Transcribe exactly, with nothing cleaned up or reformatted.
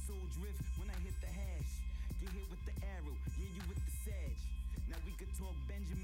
soul drift when I hit the hash. Get hit with the arrow, yeah, you with the sage. Now we could talk Benjamin